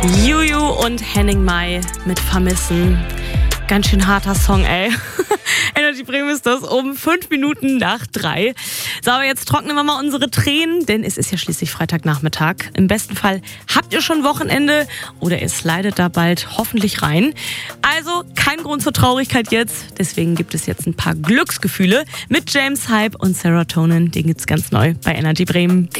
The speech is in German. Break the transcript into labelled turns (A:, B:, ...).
A: Juju und Henning Mai mit Vermissen. Ganz schön harter Song, ey. Energy Bremen ist das um 5 Minuten nach 3. So, aber jetzt trocknen wir mal unsere Tränen, denn es ist ja schließlich Freitagnachmittag. Im besten Fall habt ihr schon Wochenende oder ihr slidet da bald hoffentlich rein. Also kein Grund zur Traurigkeit jetzt. Deswegen gibt es jetzt ein paar Glücksgefühle mit James Hype und Serotonin. Den gibt's ganz neu bei Energy Bremen.